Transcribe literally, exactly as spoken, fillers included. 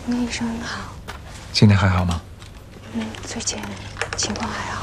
那医生你好， 今天还好吗？ 嗯，最近情况还好。